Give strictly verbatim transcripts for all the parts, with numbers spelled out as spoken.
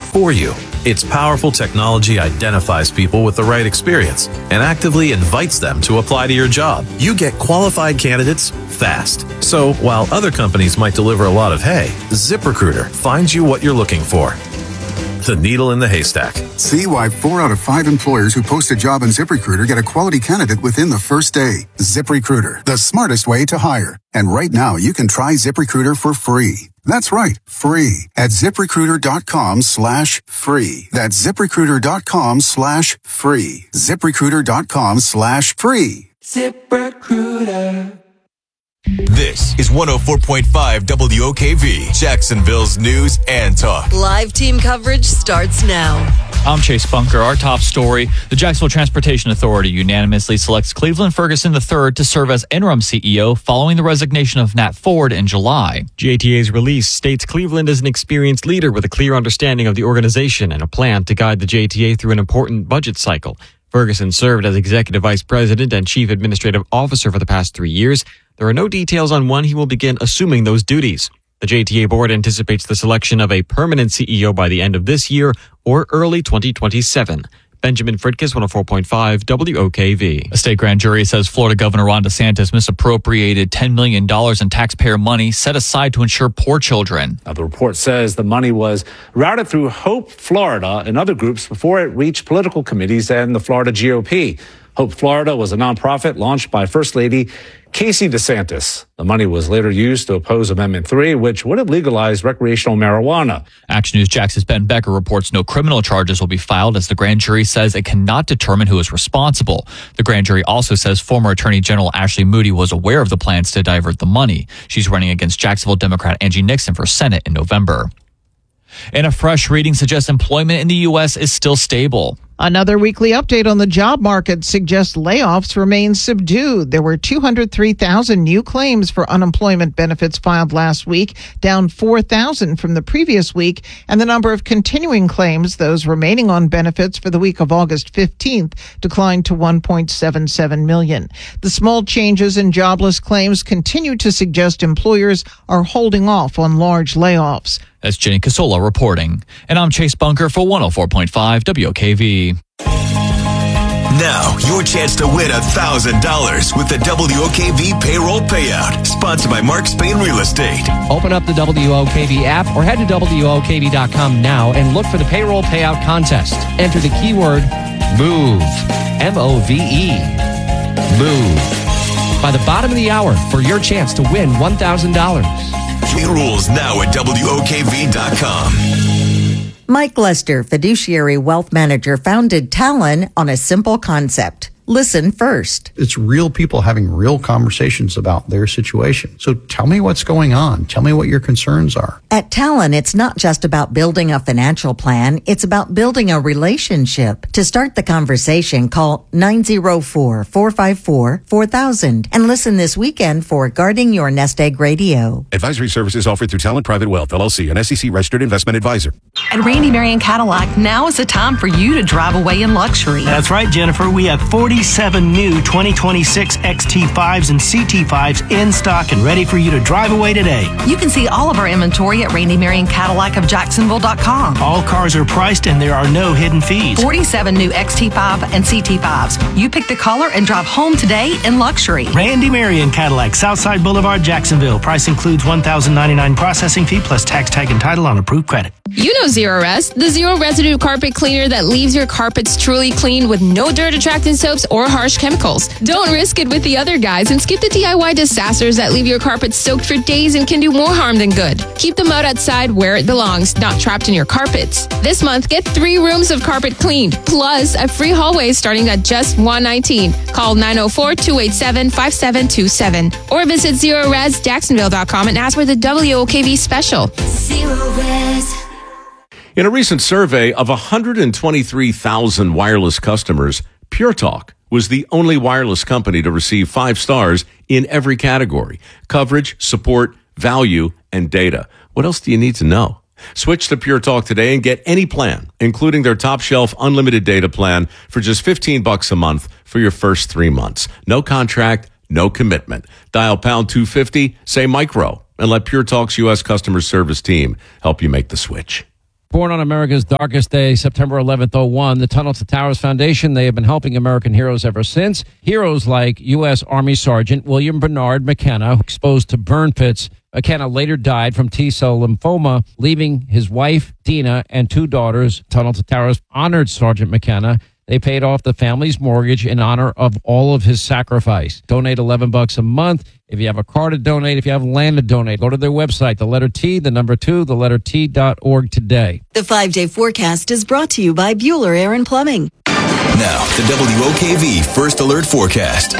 for you. Its powerful technology identifies people with the right experience and actively invites them to apply to your job. You get qualified candidates fast. So while other companies might deliver a lot of hay, ZipRecruiter finds you what you're looking for. The needle in the haystack. See why four out of five employers who post a job on ZipRecruiter get a quality candidate within the first day. ZipRecruiter, the smartest way to hire. And right now, you can try ZipRecruiter for free. That's right, free at ZipRecruiter.com slash free. That's ZipRecruiter.com slash free. ZipRecruiter.com slash free. ZipRecruiter. This is one oh four point five W O K V, Jacksonville's news and talk. Live team coverage starts now. I'm Chase Bunker. Our top story, the Jacksonville Transportation Authority unanimously selects Cleveland Ferguson the third to serve as interim C E O following the resignation of Nat Ford in July. J T A's release states Cleveland is an experienced leader with a clear understanding of the organization and a plan to guide the J T A through an important budget cycle. Ferguson served as Executive Vice President and Chief Administrative Officer for the past three years. There are no details on when he will begin assuming those duties. The J T A board anticipates the selection of a permanent C E O by the end of this year or early twenty twenty-seven. Benjamin Fritkus, one oh four point five W O K V. A state grand jury says Florida Governor Ron DeSantis misappropriated ten million dollars in taxpayer money set aside to insure poor children. Now, the report says the money was routed through Hope Florida and other groups before it reached political committees and the Florida G O P. Hope Florida was a nonprofit launched by First Lady Casey DeSantis. The money was later used to oppose Amendment three, which would have legalized recreational marijuana. Action News Jax's Ben Becker reports no criminal charges will be filed as the grand jury says it cannot determine who is responsible. The grand jury also says former Attorney General Ashley Moody was aware of the plans to divert the money. She's running against Jacksonville Democrat Angie Nixon for Senate in November. And a fresh reading suggests employment in the U S is still stable. Another weekly update on the job market suggests layoffs remain subdued. There were two hundred three thousand new claims for unemployment benefits filed last week, down four thousand from the previous week, and the number of continuing claims, those remaining on benefits for the week of August fifteenth, declined to one point seven seven million. The small changes in jobless claims continue to suggest employers are holding off on large layoffs. That's Jenny Casola reporting. And I'm Chase Bunker for one oh four point five W O K V. Now, your chance to win one thousand dollars with the W O K V Payroll Payout, sponsored by Mark Spain Real Estate. Open up the W O K V app or head to W O K V dot com now and look for the Payroll Payout Contest. Enter the keyword MOVE, M O V E, MOVE, by the bottom of the hour for your chance to win one thousand dollars. Free rules now at W O K V dot com. Mike Lester, fiduciary wealth manager, founded Talon on a simple concept. Listen first. It's real people having real conversations about their situation. So tell me what's going on. Tell me what your concerns are. At Talon, it's not just about building a financial plan. It's about building a relationship. To start the conversation, call nine oh four, four five four, four thousand and listen this weekend for Guarding Your Nest Egg Radio. Advisory services offered through Talon Private Wealth, L L C, an S E C registered investment advisor. At Randy Marion Cadillac, now is the time for you to drive away in luxury. That's right, Jennifer. We have forty-seven new twenty twenty-six X T fives and C T fives in stock and ready for you to drive away today. You can see all of our inventory at Randy Marion Cadillac of Jacksonville dot com. All cars are priced and there are no hidden fees. forty-seven new X T five and C T fives. You pick the color and drive home today in luxury. Randy Marion Cadillac, Southside Boulevard, Jacksonville. Price includes one thousand ninety-nine dollars processing fee plus tax tag and title on approved credit. You know Zero Rest, the zero residue carpet cleaner that leaves your carpets truly clean with no dirt attractant soaps or harsh chemicals. Don't risk it with the other guys and skip the D I Y disasters that leave your carpets soaked for days and can do more harm than good. Keep them out outside where it belongs, not trapped in your carpets. This month, get three rooms of carpet cleaned, plus a free hallway starting at just one hundred nineteen dollars. Call nine oh four, two eight seven, five seven two seven or visit zero res jacksonville dot com and ask for the W O K V special. Zero Res. In a recent survey of one hundred twenty-three thousand wireless customers, Pure Talk was the only wireless company to receive five stars in every category: coverage, support, value, and data. What else do you need to know? Switch to Pure Talk today and get any plan, including their top shelf unlimited data plan for just fifteen bucks a month for your first three months. No contract, no commitment. Dial pound two fifty, say micro, and let Pure Talk's U S customer service team help you make the switch. Born on America's darkest day, September eleventh, oh one, the Tunnel to Towers Foundation, they have been helping American heroes ever since. Heroes like U S. Army Sergeant William Bernard McKenna, exposed to burn pits. McKenna later died from T-cell lymphoma, leaving his wife, Dina, and two daughters. Tunnel to Towers honored Sergeant McKenna. They paid off the family's mortgage in honor of all of his sacrifice. Donate eleven bucks a month. If you have a car to donate, if you have land to donate, go to their website, the letter T, the number two, the letter T dot org today. The five-day forecast is brought to you by Bueller Air and Plumbing. Now, the W O K V First Alert Forecast.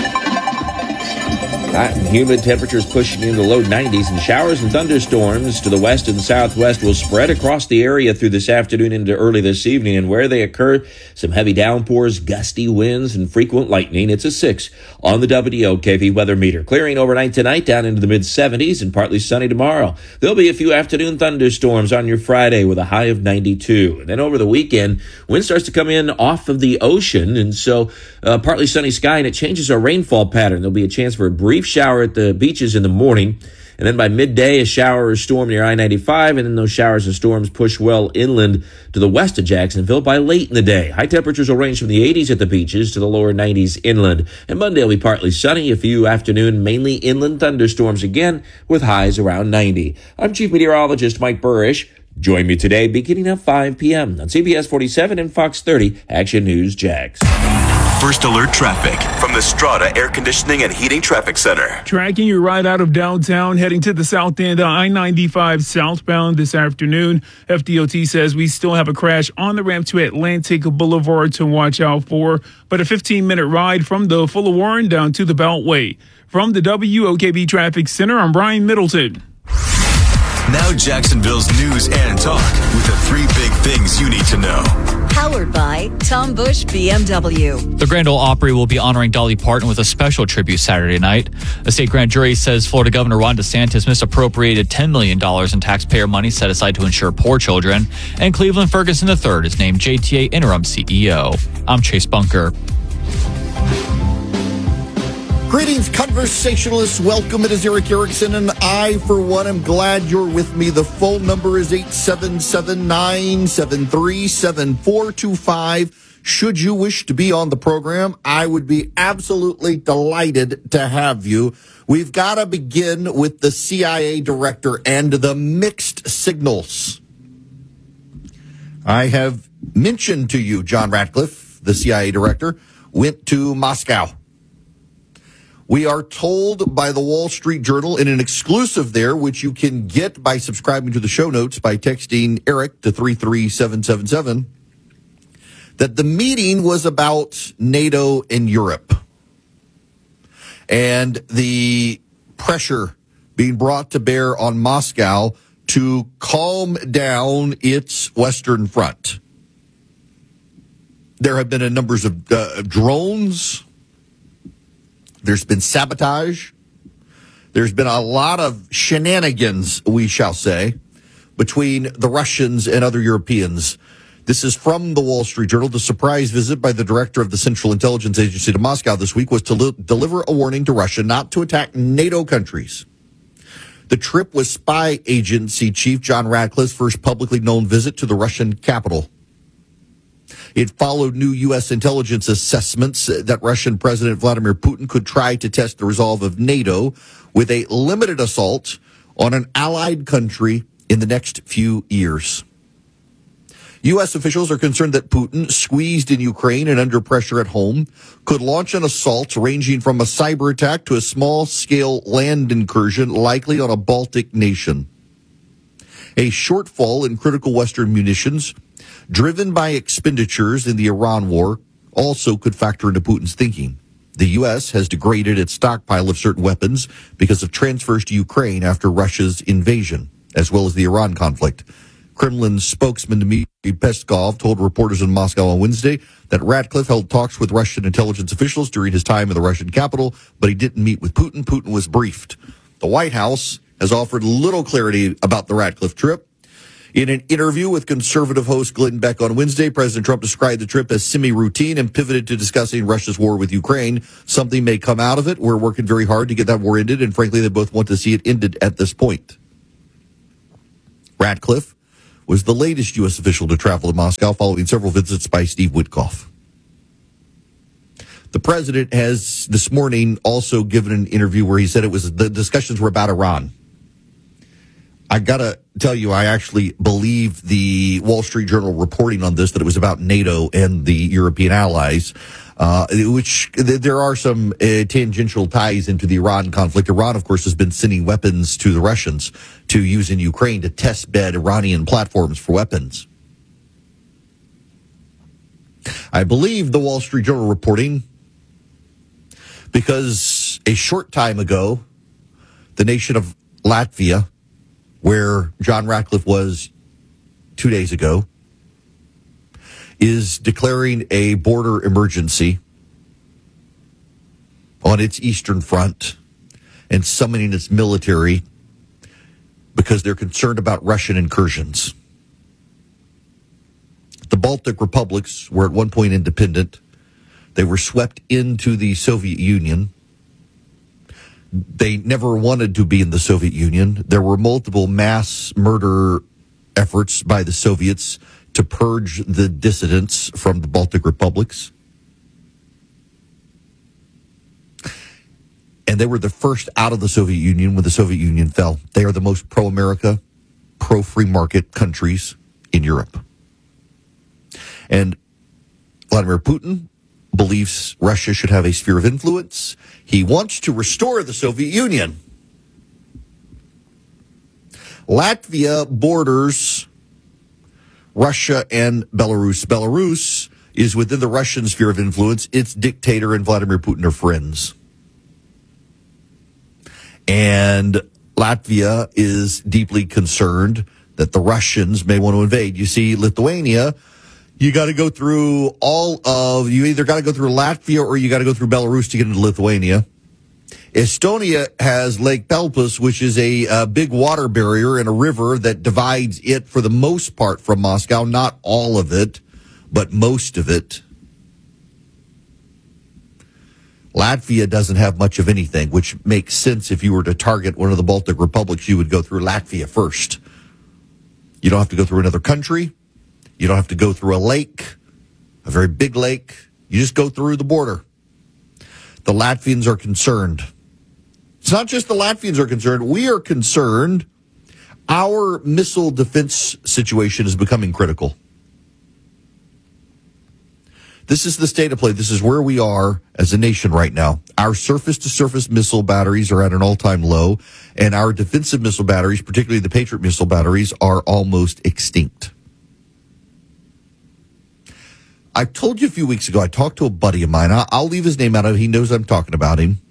Hot and humid temperatures pushing into the low nineties, and showers and thunderstorms to the west and southwest will spread across the area through this afternoon into early this evening. And where they occur, some heavy downpours, gusty winds, and frequent lightning. It's a six on the W O K V weather meter. Clearing overnight tonight down into the mid seventies and partly sunny tomorrow. There'll be a few afternoon thunderstorms on your Friday with a high of ninety-two. And then over the weekend, wind starts to come in off of the ocean, and so uh, partly sunny sky, and it changes our rainfall pattern. There'll be a chance for a brief shower at the beaches in the morning, and then by midday a shower or storm near I ninety-five, and then those showers and storms push well inland to the west of Jacksonville by late in the day. High temperatures will range from the eighties at the beaches to the lower nineties inland, and Monday will be partly sunny, a few afternoon mainly inland thunderstorms again with highs around ninety. I'm Chief Meteorologist Mike Burrish. Join me today beginning at five p.m. on C B S forty-seven and Fox thirty Action News Jax. First Alert Traffic from the Strata Air Conditioning and Heating Traffic Center. Tracking you right out of downtown, heading to the south end of I ninety-five southbound this afternoon. F D O T says we still have a crash on the ramp to Atlantic Boulevard to watch out for, but a fifteen-minute ride from the Fuller Warren down to the Beltway. From the W O K V Traffic Center, I'm Brian Middleton. Now Jacksonville's news and talk with the three big things you need to know. Powered by Tom Bush B M W. The Grand Ole Opry will be honoring Dolly Parton with a special tribute Saturday night. A state grand jury says Florida Governor Ron DeSantis misappropriated ten million dollars in taxpayer money set aside to insure poor children. And Cleveland Ferguson the third is named J T A interim C E O. I'm Chase Bunker. Greetings, conversationalists. Welcome. It is Eric Erickson, and I, for one, am glad you're with me. The phone number is eight seven seven, nine seven three, seven four two five. Should you wish to be on the program, I would be absolutely delighted to have you. We've got to begin with the C I A director and the mixed signals. I have mentioned to you, John Ratcliffe, the C I A director, went to Moscow. We are told by the Wall Street Journal in an exclusive there, which you can get by subscribing to the show notes by texting Eric to three three seven seven seven, that the meeting was about NATO and Europe and the pressure being brought to bear on Moscow to calm down its Western Front. There have been a numbers of uh, drones. There's been sabotage. There's been a lot of shenanigans, we shall say, between the Russians and other Europeans. This is from the Wall Street Journal. The surprise visit by the director of the Central Intelligence Agency to Moscow this week was to li- deliver a warning to Russia not to attack NATO countries. The trip was spy agency chief John Ratcliffe's first publicly known visit to the Russian capital. It followed new U S intelligence assessments that Russian President Vladimir Putin could try to test the resolve of NATO with a limited assault on an allied country in the next few years. U S officials are concerned that Putin, squeezed in Ukraine and under pressure at home, could launch an assault ranging from a cyber attack to a small-scale land incursion, likely on a Baltic nation. A shortfall in critical Western munitions, driven by expenditures in the Iran war, also could factor into Putin's thinking. The U S has degraded its stockpile of certain weapons because of transfers to Ukraine after Russia's invasion, as well as the Iran conflict. Kremlin spokesman Dmitry Peskov told reporters in Moscow on Wednesday that Ratcliffe held talks with Russian intelligence officials during his time in the Russian capital, but he didn't meet with Putin. Putin was briefed. The White House has offered little clarity about the Ratcliffe trip. In an interview with conservative host Glenn Beck on Wednesday, President Trump described the trip as semi-routine and pivoted to discussing Russia's war with Ukraine. Something may come out of it. We're working very hard to get that war ended, and frankly, they both want to see it ended at this point. Ratcliffe was the latest U S official to travel to Moscow following several visits by Steve Witkoff. The president has this morning also given an interview where he said it was the discussions were about Iran. I got to tell you, I actually believe the Wall Street Journal reporting on this, that it was about NATO and the European allies, uh, which there are some uh, tangential ties into the Iran conflict. Iran, of course, has been sending weapons to the Russians to use in Ukraine to test bed Iranian platforms for weapons. I believe the Wall Street Journal reporting because a short time ago, the nation of Latvia, where John Ratcliffe was two days ago, is declaring a border emergency on its eastern front and summoning its military because they're concerned about Russian incursions. The Baltic republics were at one point independent. They were swept into the Soviet Union. They never wanted to be in the Soviet Union. There were multiple mass murder efforts by the Soviets to purge the dissidents from the Baltic republics. And they were the first out of the Soviet Union when the Soviet Union fell. They are the most pro-America, pro-free market countries in Europe. And Vladimir Putin believes Russia should have a sphere of influence. He wants to restore the Soviet Union. Latvia borders Russia and Belarus. Belarus is within the Russian sphere of influence. Its dictator and Vladimir Putin are friends. And Latvia is deeply concerned that the Russians may want to invade. You see, Lithuania, you got to go through all of, you either got to go through Latvia or you got to go through Belarus to get into Lithuania. Estonia has Lake Pelpus, which is a, a big water barrier and a river that divides it for the most part from Moscow. Not all of it, but most of it. Latvia doesn't have much of anything, which makes sense. If you were to target one of the Baltic republics, you would go through Latvia first. You don't have to go through another country. You don't have to go through a lake, a very big lake. You just go through the border. The Latvians are concerned. It's not just the Latvians are concerned. We are concerned. Our missile defense situation is becoming critical. This is the state of play. This is where we are as a nation right now. Our surface-to-surface missile batteries are at an all-time low, and our defensive missile batteries, particularly the Patriot missile batteries, are almost extinct. I told you a few weeks ago, I talked to a buddy of mine. I'll leave his name out of it. He knows I'm talking about him.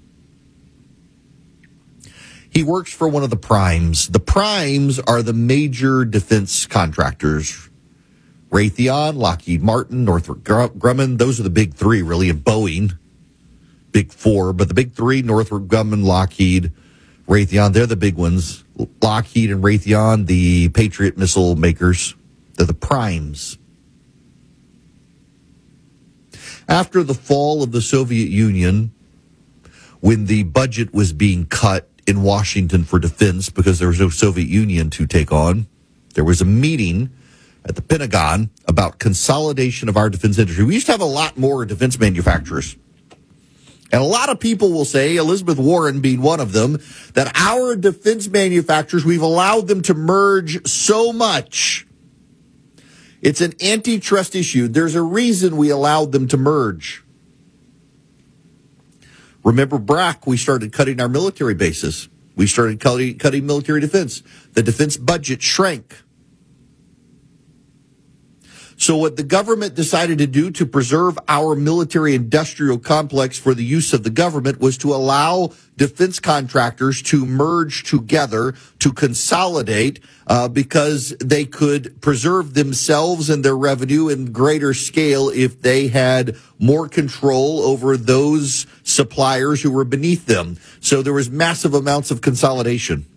He works for one of the primes. The primes are the major defense contractors. Raytheon, Lockheed Martin, Northrop Grumman, those are the big three, really, and Boeing, big four. But the big three, Northrop Grumman, Lockheed, Raytheon, they're the big ones. Lockheed and Raytheon, the Patriot missile makers, they're the primes. After the fall of the Soviet Union, when the budget was being cut in Washington for defense because there was no Soviet Union to take on, there was a meeting at the Pentagon about consolidation of our defense industry. We used to have a lot more defense manufacturers. And a lot of people will say, Elizabeth Warren being one of them, that our defense manufacturers, we've allowed them to merge so much. It's an antitrust issue. There's a reason we allowed them to merge. Remember B R A C, we started cutting our military bases. We started cutting, cutting military defense. The defense budget shrank. So what the government decided to do to preserve our military industrial complex for the use of the government was to allow defense contractors to merge together, to consolidate, uh, because they could preserve themselves and their revenue in greater scale if they had more control over those suppliers who were beneath them. So there was massive amounts of consolidation.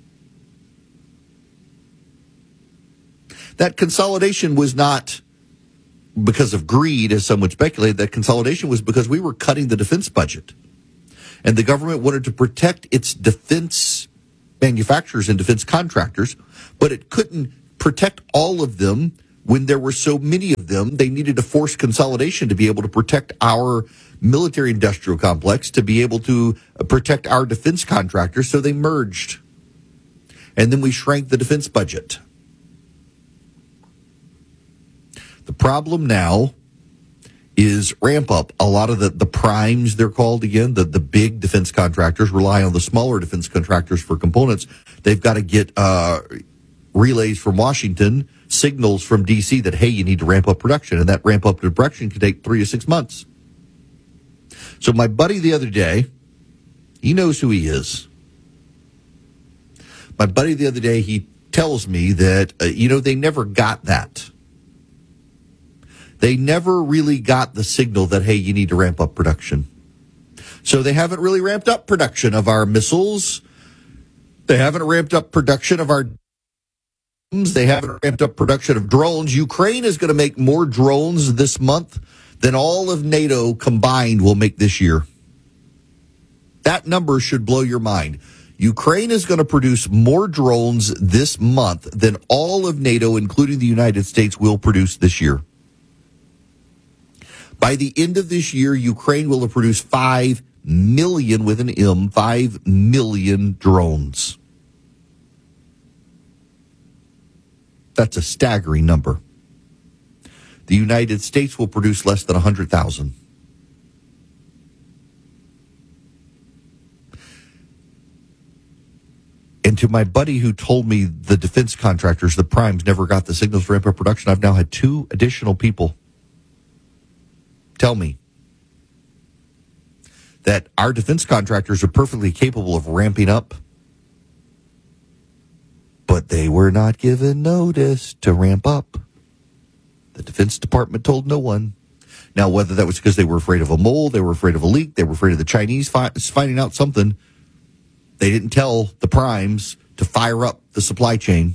That consolidation was not because of greed, as some would speculate. That consolidation was because we were cutting the defense budget. And the government wanted to protect its defense manufacturers and defense contractors, but it couldn't protect all of them when there were so many of them. They needed to force consolidation to be able to protect our military industrial complex, to be able to protect our defense contractors, so they merged. And then we shrank the defense budget. The problem now is ramp up. A lot of the, the primes, they're called again, the, the big defense contractors rely on the smaller defense contractors for components. They've got to get uh, relays from Washington, signals from D C that, hey, you need to ramp up production. And that ramp up to production can take three to six months. So my buddy the other day, he knows who he is. My buddy the other day, he tells me that, uh, you know, they never got that. They never really got the signal that, hey, you need to ramp up production. So they haven't really ramped up production of our missiles. They haven't ramped up production of our drones. They haven't ramped up production of drones. Ukraine is going to make more drones this month than all of NATO combined will make this year. That number should blow your mind. Ukraine is going to produce more drones this month than all of NATO, including the United States, will produce this year. By the end of this year, Ukraine will have produced five million, with an M, five million drones. That's a staggering number. The United States will produce less than one hundred thousand. And to my buddy who told me the defense contractors, the primes, never got the signals for ramp up production, I've now had two additional people tell me that our defense contractors are perfectly capable of ramping up, but they were not given notice to ramp up. The Defense Department told no one. Now, whether that was because they were afraid of a mole, they were afraid of a leak, they were afraid of the Chinese fi- finding out something, they didn't tell the primes to fire up the supply chain.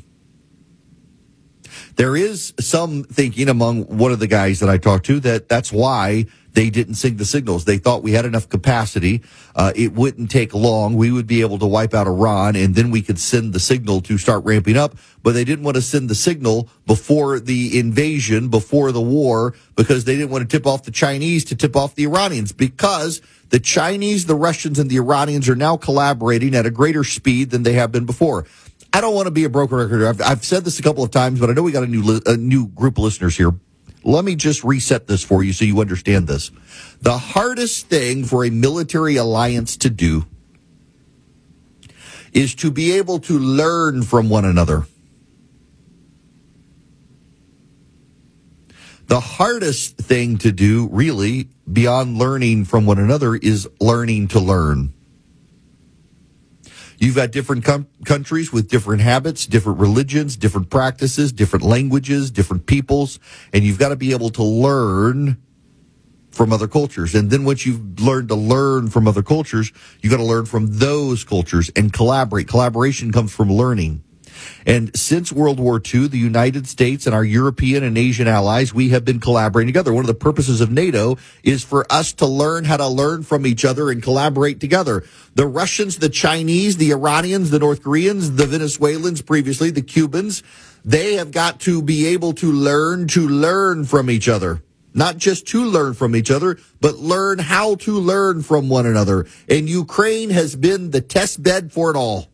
There is some thinking among one of the guys that I talked to that that's why they didn't sing the signals. They thought we had enough capacity. Uh, it wouldn't take long. We would be able to wipe out Iran, and then we could send the signal to start ramping up. But they didn't want to send the signal before the invasion, before the war, because they didn't want to tip off the Chinese to tip off the Iranians, because the Chinese, the Russians, and the Iranians are now collaborating at a greater speed than they have been before. I don't want to be a broken record. I've, I've said this a couple of times, but I know we got a new li- a new group of listeners here. Let me just reset this for you so you understand this. The hardest thing for a military alliance to do is to be able to learn from one another. The hardest thing to do, really, beyond learning from one another, is learning to learn. You've got different com- countries with different habits, different religions, different practices, different languages, different peoples, and you've got to be able to learn from other cultures. And then once you've learned to learn from other cultures, you've got to learn from those cultures and collaborate. Collaboration comes from learning. And since World War Two, the United States and our European and Asian allies, we have been collaborating together. One of the purposes of NATO is for us to learn how to learn from each other and collaborate together. The Russians, the Chinese, the Iranians, the North Koreans, the Venezuelans previously, the Cubans, they have got to be able to learn to learn from each other. Not just to learn from each other, but learn how to learn from one another. And Ukraine has been the test bed for it all.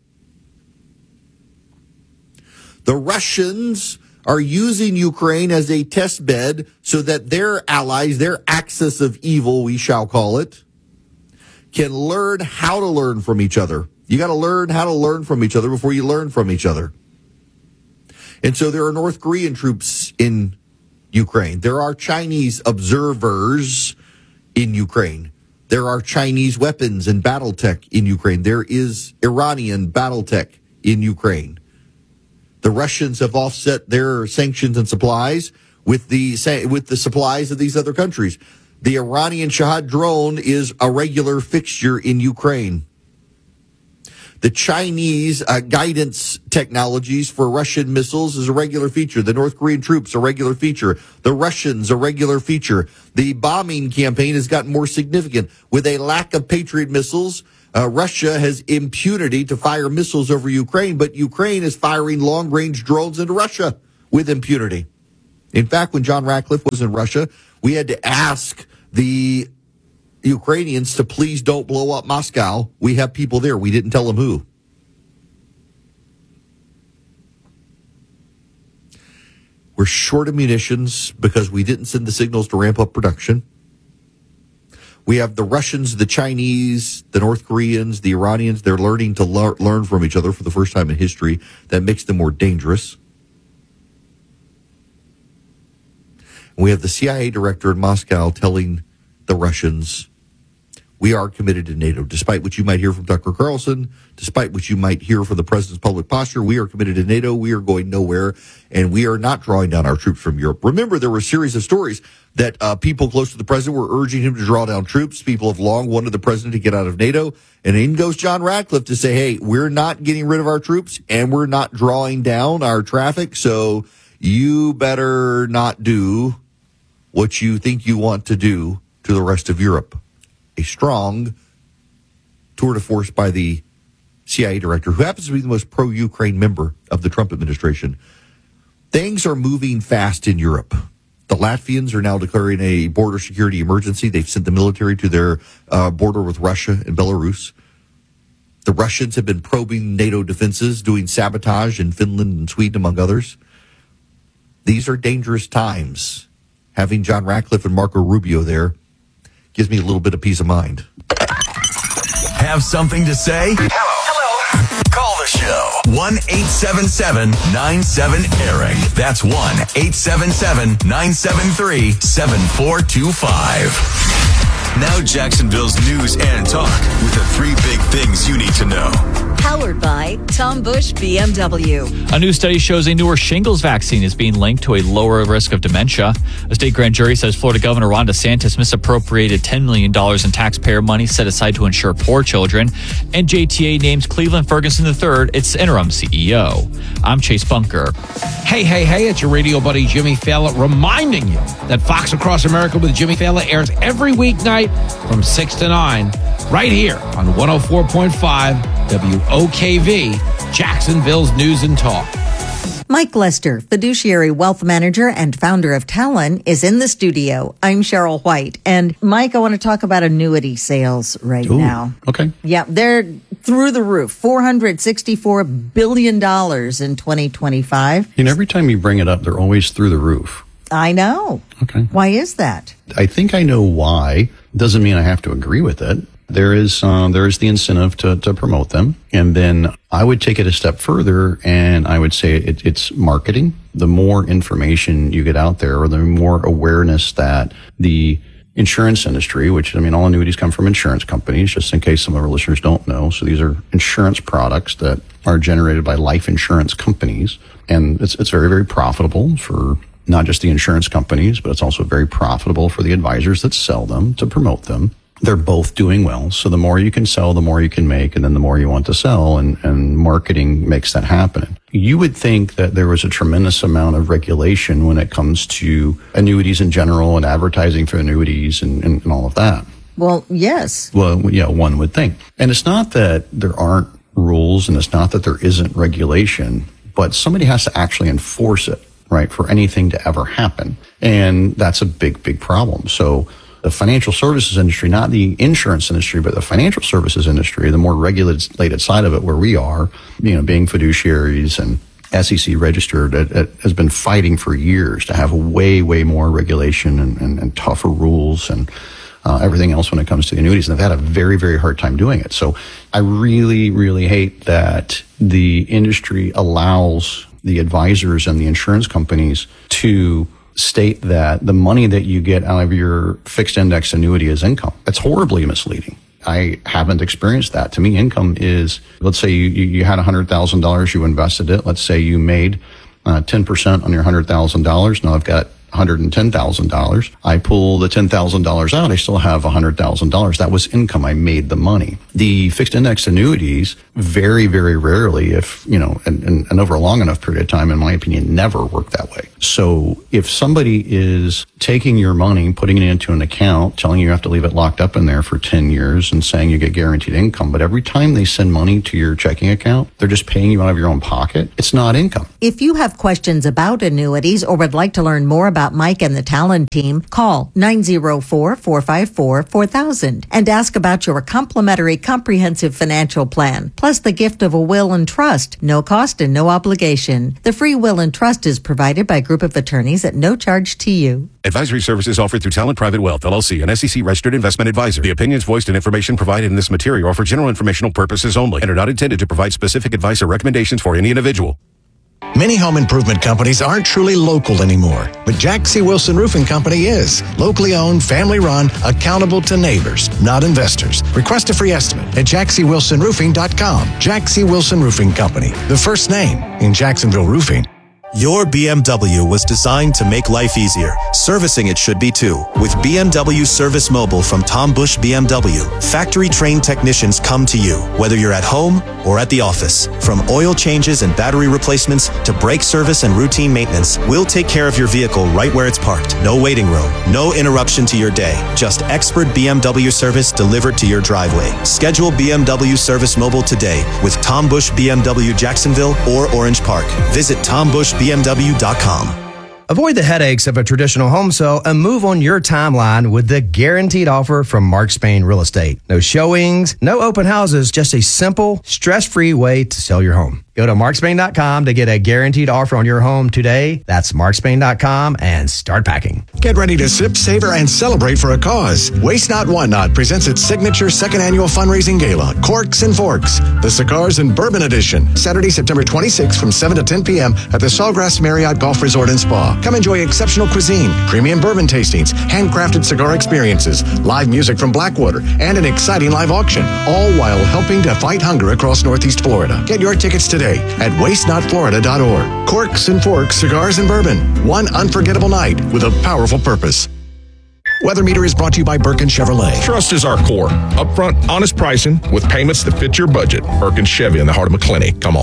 The Russians are using Ukraine as a test bed so that their allies, their axis of evil, we shall call it, can learn how to learn from each other. You got to learn how to learn from each other before you learn from each other. And so there are North Korean troops in Ukraine. There are Chinese observers in Ukraine. There are Chinese weapons and battle tech in Ukraine. There is Iranian battle tech in Ukraine. The Russians have offset their sanctions and supplies with the with the supplies of these other countries. The Iranian Shahad drone is a regular fixture in Ukraine. The Chinese uh, guidance technologies for Russian missiles is a regular feature. The North Korean troops, a regular feature. The Russians, a regular feature. The bombing campaign has gotten more significant. With a lack of Patriot missiles, Uh, Russia has impunity to fire missiles over Ukraine, but Ukraine is firing long-range drones into Russia with impunity. In fact, when John Ratcliffe was in Russia, we had to ask the Ukrainians to please don't blow up Moscow. We have people there. We didn't tell them who. We're short of munitions because we didn't send the signals to ramp up production. We have the Russians, the Chinese, the North Koreans, the Iranians. They're learning to lear- learn from each other for the first time in history. That makes them more dangerous. We have the C I A director in Moscow telling the Russians, we are committed to NATO. Despite what you might hear from Tucker Carlson, despite what you might hear from the president's public posture, we are committed to NATO. We are going nowhere, and we are not drawing down our troops from Europe. Remember, there were a series of stories that uh, people close to the president were urging him to draw down troops. People have long wanted the president to get out of NATO. And in goes John Ratcliffe to say, hey, we're not getting rid of our troops, and we're not drawing down our traffic, so you better not do what you think you want to do to the rest of Europe. A strong tour de force by the C I A director, who happens to be the most pro-Ukraine member of the Trump administration. Things are moving fast in Europe. The Latvians are now declaring a border security emergency. They've sent the military to their uh, border with Russia and Belarus. The Russians have been probing NATO defenses, doing sabotage in Finland and Sweden, among others. These are dangerous times. Having John Ratcliffe and Marco Rubio there gives me a little bit of peace of mind. Have something to say? Hello. Hello. Call the show. one eight seven seven nine seven Eric. That's one eight seven seven nine seven three seven four two five. Now Jacksonville's news and talk with the three big things you need to know. Powered by Tom Bush B M W. A new study shows a newer shingles vaccine is being linked to a lower risk of dementia. A state grand jury says Florida Governor Ron DeSantis misappropriated ten million dollars in taxpayer money set aside to insure poor children. And J T A names Cleveland Ferguson the third its interim C E O. I'm Chase Bunker. Hey, hey, hey, it's your radio buddy Jimmy Fallon reminding you that Fox Across America with Jimmy Fallon airs every weeknight from six to nine right here on one oh four point five W O K V, Jacksonville's News and Talk. Mike Lester, fiduciary wealth manager and founder of Talon, is in the studio. I'm Cheryl White. And Mike, I want to talk about annuity sales right Ooh, now. Okay. Yeah, they're through the roof. four hundred sixty-four billion dollars in twenty twenty-five. You know, every time you bring it up, they're always through the roof. I know. Okay. Why is that? I think I know why. Doesn't mean I have to agree with it. There is uh, there is the incentive to, to promote them. And then I would take it a step further, and I would say it, it's marketing. The more information you get out there, or the more awareness that the insurance industry, which, I mean, all annuities come from insurance companies, just in case some of our listeners don't know. So these are insurance products that are generated by life insurance companies. And it's it's very, very profitable for not just the insurance companies, but it's also very profitable for the advisors that sell them to promote them. They're both doing well. So the more you can sell, the more you can make, and then the more you want to sell, and, and marketing makes that happen. You would think that there was a tremendous amount of regulation when it comes to annuities in general and advertising for annuities and, and, and all of that. Well, yes. Well, yeah, one would think. And it's not that there aren't rules, and it's not that there isn't regulation, but somebody has to actually enforce it, right, for anything to ever happen. And that's a big, big problem. So the financial services industry, not the insurance industry, but the financial services industry, the more regulated side of it where we are, you know, being fiduciaries and S E C registered, it, it has been fighting for years to have way, way more regulation and, and, and tougher rules and uh, everything else when it comes to the annuities. And they've had a very, very hard time doing it. So I really, really hate that the industry allows the advisors and the insurance companies to state that the money that you get out of your fixed index annuity is income. That's horribly misleading. I haven't experienced that. To me, income is, let's say you, you had one hundred thousand dollars, you invested it. Let's say you made uh, ten percent on your one hundred thousand dollars. Now I've got one hundred ten thousand dollars. I pull the ten thousand dollars out. I still have one hundred thousand dollars. That was income. I made the money. The fixed index annuities very, very rarely, if, you know, and, and, and over a long enough period of time, in my opinion, never work that way. So if somebody is taking your money, putting it into an account, telling you you have to leave it locked up in there for ten years and saying you get guaranteed income, but every time they send money to your checking account, they're just paying you out of your own pocket, it's not income. If you have questions about annuities or would like to learn more about Mike and the Talon team, call nine oh four, four five four, four thousand and ask about your complimentary comprehensive financial plan, plus the gift of a will and trust, no cost and no obligation. The free will and trust is provided by a group of attorneys at no charge to you. Advisory services offered through Talent Private Wealth, L L C, an S E C registered investment advisor. The opinions voiced and information provided in this material are for general informational purposes only and are not intended to provide specific advice or recommendations for any individual. Many home improvement companies aren't truly local anymore, but Jack C. Wilson Roofing Company is. Locally owned, family run, accountable to neighbors, not investors. Request a free estimate at jack c wilson roofing dot com. Jack C. Wilson Roofing Company, the first name in Jacksonville roofing. Your B M W was designed to make life easier. Servicing it should be too. With B M W Service Mobile from Tom Bush B M W, factory-trained technicians come to you, whether you're at home or at the office. From oil changes and battery replacements to brake service and routine maintenance, we'll take care of your vehicle right where it's parked. No waiting room, no interruption to your day. Just expert B M W service delivered to your driveway. Schedule B M W Service Mobile today with Tom Bush B M W Jacksonville or Orange Park. Visit tom bush b m w dot com. Avoid the headaches of a traditional home sale and move on your timeline with the guaranteed offer from Mark Spain Real Estate. No showings, no open houses, just a simple, stress-free way to sell your home. Go to mark spain dot com to get a guaranteed offer on your home today. That's mark spain dot com and start packing. Get ready to sip, savor, and celebrate for a cause. Waste Not, Want Not presents its signature second annual fundraising gala, Corks and Forks, the Cigars and Bourbon Edition, Saturday, September twenty-sixth from seven to ten p.m. at the Sawgrass Marriott Golf Resort and Spa. Come enjoy exceptional cuisine, premium bourbon tastings, handcrafted cigar experiences, live music from Blackwater, and an exciting live auction, all while helping to fight hunger across Northeast Florida. Get your tickets today at waste not florida dot org. Corks and Forks, Cigars and Bourbon. One unforgettable night with a powerful purpose. Weather Meter is brought to you by Birkin Chevrolet. Trust is our core. Upfront, honest pricing with payments that fit your budget. Birkin Chevy in the heart of McClenny. Come on.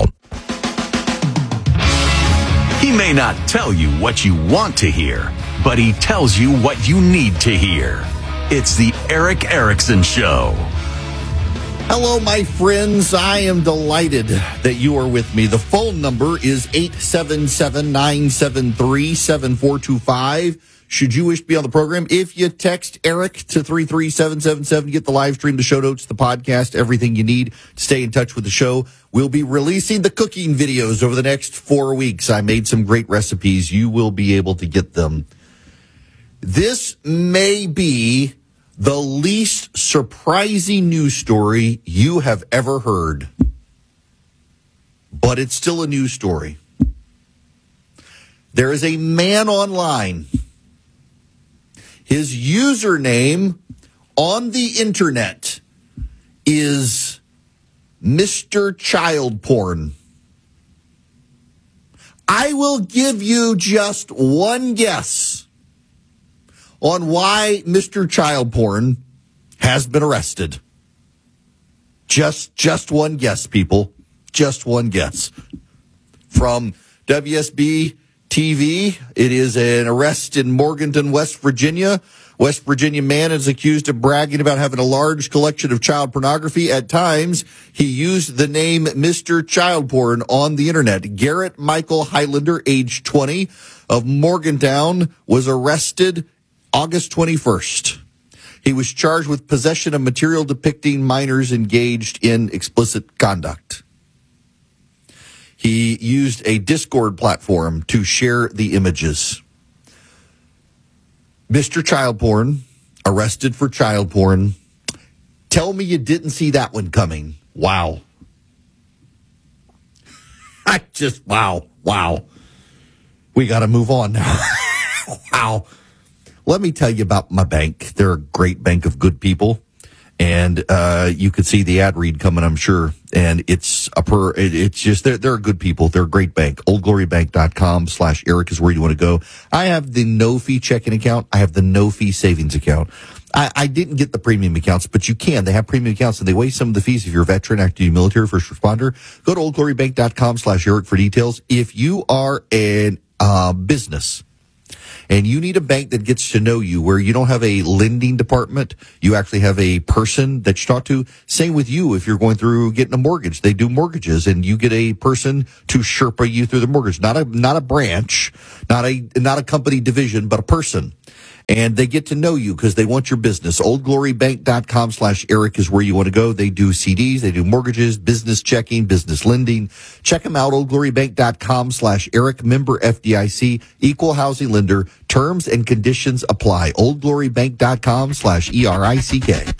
He may not tell you what you want to hear, but he tells you what you need to hear. It's the Erick Erickson Show. Hello, my friends. I am delighted that you are with me. The phone number is eight seven seven, nine seven three, seven four two five. Should you wish to be on the program, if you text Eric to three three seven seven seven, get the live stream, the show notes, the podcast, everything you need to stay in touch with the show. We'll be releasing the cooking videos over the next four weeks. I made some great recipes. You will be able to get them. This may be the least surprising news story you have ever heard, but it's still a news story. There is a man online. His username on the internet is Mister Child Porn. I will give you just one guess on why Mister Child Porn has been arrested. Just, just one guess, people. Just one guess. From W S B T V, it is an arrest in Morganton, West Virginia. West Virginia man is accused of bragging about having a large collection of child pornography. At times, he used the name Mister Child Porn on the internet. Garrett Michael Highlander, age twenty, of Morgantown, was arrested August twenty-first. He was charged with possession of material depicting minors engaged in explicit conduct. He used a Discord platform to share the images. Mister Child Porn, arrested for child porn. Tell me you didn't see that one coming. Wow. I just, wow, wow. We got to move on now. Wow. Let me tell you about my bank. They're a great bank of good people. And uh, you could see the ad read coming, I'm sure. And it's a per, it, it's just, they're, they're good people. They're a great bank. oldglorybank.com slash Eric is where you want to go. I have the no-fee checking account. I have the no-fee savings account. I, I didn't get the premium accounts, but you can. They have premium accounts, and they waive some of the fees if you're a veteran, active duty military, first responder. Go to oldglorybank.com slash Eric for details. If you are an uh, business and you need a bank that gets to know you, where you don't have a lending department, you actually have a person that you talk to. Same with you if you're going through getting a mortgage. They do mortgages, and you get a person to Sherpa you through the mortgage. Not a not a branch, not a not a company division, but a person. And they get to know you because they want your business. oldglorybank.com slash Eric is where you want to go. They do C Ds, they do mortgages, business checking, business lending. Check them out, oldglorybank.com slash Eric, member F D I C, equal housing lender. Terms and conditions apply. oldglorybank.com slash E R I C K.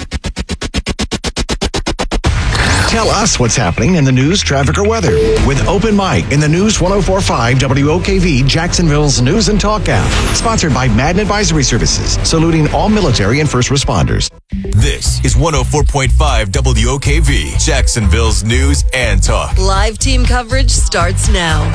Tell us what's happening in the news, traffic, or weather with Open Mic in the News one oh four point five W O K V, Jacksonville's news and talk app. Sponsored by Madden Advisory Services, saluting all military and first responders. This is one oh four point five W O K V, Jacksonville's news and talk. Live team coverage starts now.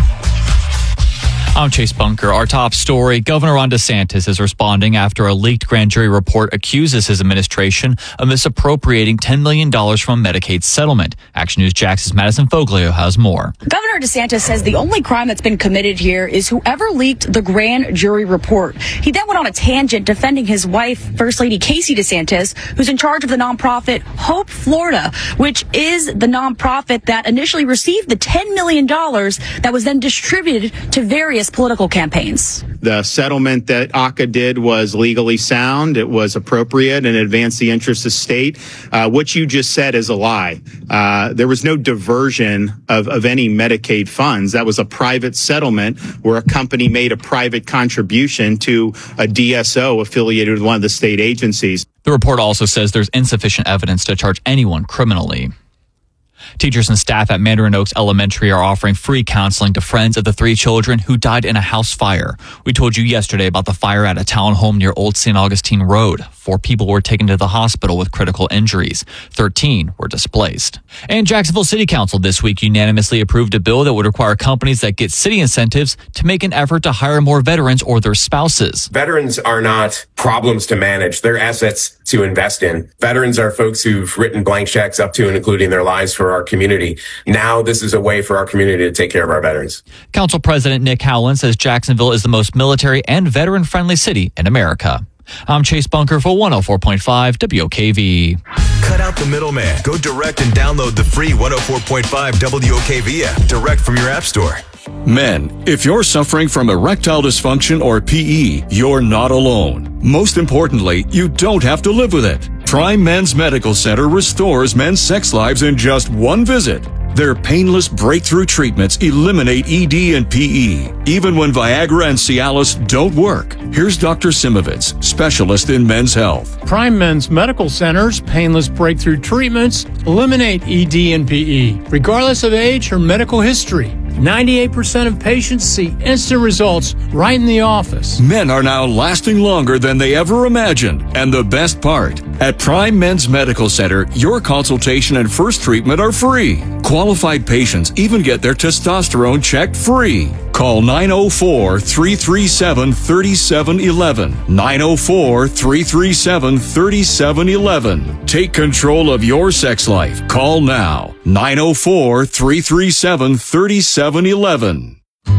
I'm Chase Bunker. Our top story, Governor Ron DeSantis is responding after a leaked grand jury report accuses his administration of misappropriating ten million dollars from a Medicaid settlement. Action News Jax's Madison Foglio has more. Governor DeSantis says the only crime that's been committed here is whoever leaked the grand jury report. He then went on a tangent defending his wife, First Lady Casey DeSantis, who's in charge of the nonprofit Hope Florida, which is the nonprofit that initially received the ten million dollars that was then distributed to various political campaigns. The settlement that A C A did was legally sound. It was appropriate and advanced the interests of state. Uh, what you just said is a lie. Uh, there was no diversion of, of any Medicaid funds. That was a private settlement where a company made a private contribution to a D S O affiliated with one of the state agencies. The report also says there's insufficient evidence to charge anyone criminally. Teachers and staff at Mandarin Oaks Elementary are offering free counseling to friends of the three children who died in a house fire. We told you yesterday about the fire at a townhome near Old Saint Augustine Road. Four people were taken to the hospital with critical injuries. Thirteen were displaced. And Jacksonville City Council this week unanimously approved a bill that would require companies that get city incentives to make an effort to hire more veterans or their spouses. Veterans are not problems to manage. They're assets to invest in. Veterans are folks who've written blank checks up to and including their lives for our community. Now this is a way for our community to take care of our veterans. Council President Nick Howland says Jacksonville is the most military and veteran-friendly city in America. I'm Chase Bunker for one oh four point five W O K V. Cut out the middleman. Go direct and download the free one oh four point five W O K V app direct from your app store. Men, if you're suffering from erectile dysfunction or P E, you're not alone. Most importantly, you don't have to live with it. Prime Men's Medical Center restores men's sex lives in just one visit. Their painless breakthrough treatments eliminate E D and P E, even when Viagra and Cialis don't work. Here's Doctor Simovitz, specialist in men's health. Prime Men's Medical Center's painless breakthrough treatments eliminate E D and P E, regardless of age or medical history. ninety-eight percent of patients see instant results right in the office. Men are now lasting longer than they ever imagined. And the best part, at Prime Men's Medical Center, your consultation and first treatment are free. Qualified patients even get their testosterone checked free. Call nine oh four, three three seven, three seven one one. nine oh four, three three seven, three seven one one. Take control of your sex life. Call now. nine oh four, three three seven, three seven one one.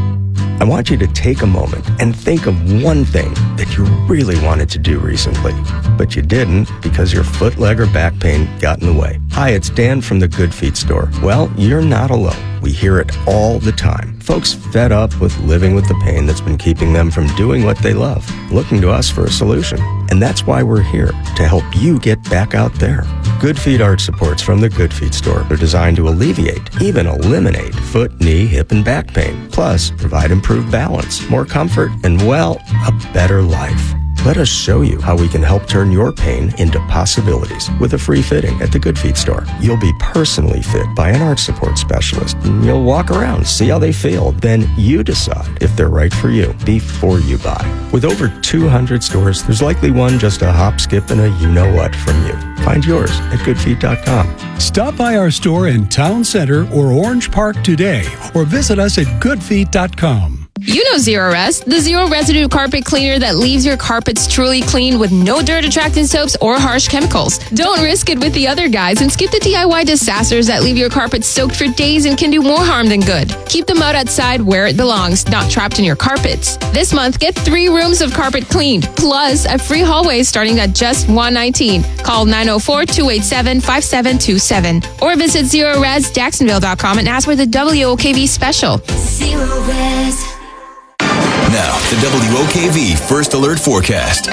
I want you to take a moment and think of one thing that you really wanted to do recently, but you didn't because your foot, leg, or back pain got in the way. Hi, it's Dan from the Good Feet store. Well, you're not alone. We hear it all the time. Folks fed up with living with the pain that's been keeping them from doing what they love, looking to us for a solution. And that's why we're here, to help you get back out there. Good Feet arch supports from the Good Feet store are designed to alleviate, even eliminate, foot, knee, hip, and back pain. Plus, provide improved balance, more comfort, and, well, a better life. Let us show you how we can help turn your pain into possibilities with a free fitting at the Good Feet store. You'll be personally fit by an arch support specialist. And you'll walk around, see how they feel. Then you decide if they're right for you before you buy. With over two hundred stores, there's likely one just a hop, skip, and a you-know-what from you. Find yours at good feet dot com. Stop by our store in Town Center or Orange Park today or visit us at good feet dot com. You know Zero Rest, the zero residue carpet cleaner that leaves your carpets truly clean with no dirt attracting soaps or harsh chemicals. Don't risk it with the other guys and skip the D I Y disasters that leave your carpet soaked for days and can do more harm than good. Keep the mud outside where it belongs, not trapped in your carpets. This month, get three rooms of carpet cleaned, plus a free hallway starting at just one hundred nineteen dollars. Call nine oh four, two eight seven, five seven two seven or visit zero res jacksonville dot com and ask for the W O K V special. Zero Res. Now, the W O K V First Alert Forecast.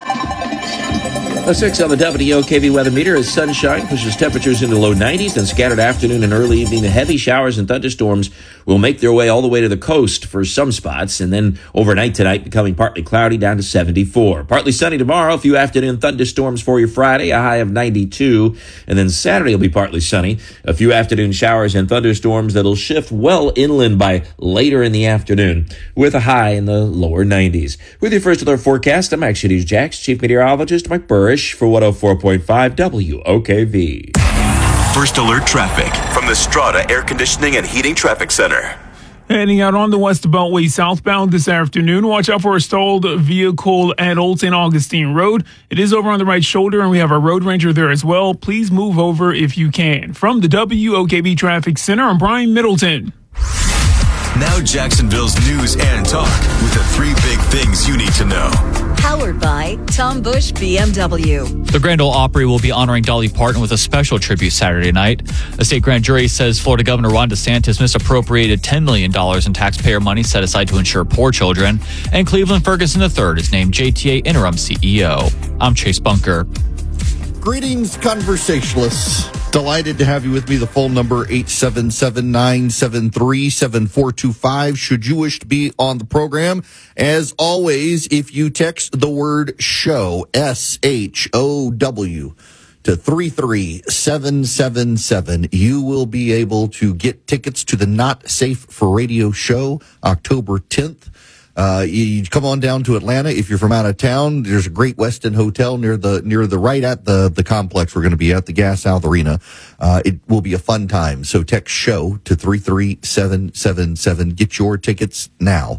A six on the W O K V weather meter as sunshine pushes temperatures into low nineties, then scattered afternoon and early evening. Heavy showers and thunderstorms will make their way all the way to the coast for some spots, and then overnight tonight becoming partly cloudy down to seventy-four. Partly sunny tomorrow, a few afternoon thunderstorms for your Friday, a high of ninety-two, and then Saturday will be partly sunny. A few afternoon showers and thunderstorms that'll shift well inland by later in the afternoon, with a high in the lower nineties. With your First Alert forecast, I'm Action News Jax, Chief Meteorologist Mike Burrish for one oh four point five W O K V. First Alert traffic from the Strata Air Conditioning and Heating Traffic Center. Heading out on the West Beltway southbound this afternoon. Watch out for a stalled vehicle at Old Saint Augustine Road. It is over on the right shoulder, and we have our road ranger there as well. Please move over if you can. From the W O K V Traffic Center, I'm Brian Middleton. Now Jacksonville's news and talk with the three big things you need to know. Powered by Tom Bush B M W. The Grand Ole Opry will be honoring Dolly Parton with a special tribute Saturday night. A state grand jury says Florida Governor Ron DeSantis misappropriated ten million dollars in taxpayer money set aside to insure poor children. And Cleveland Ferguson the third is named J T A interim C E O. I'm Chase Bunker. Greetings, conversationalists. Delighted to have you with me. The phone number, eight seven seven, nine seven three, seven four two five, should you wish to be on the program. As always, if you text the word show, S H O W, to three three seven seven seven, you will be able to get tickets to the Not Safe for Radio show, October tenth. Uh, you come on down to Atlanta. If you're from out of town, there's a great Westin Hotel near the, near the, right at the, the complex we're going to be at, the Gas South Arena. Uh, it will be a fun time. So text show to three three seven seven seven. Get your tickets now.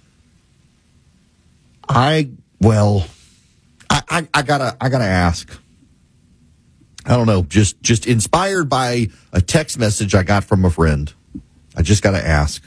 I, well, I, I, I gotta, I gotta ask. I don't know, just, just inspired by a text message I got from a friend. I just gotta ask.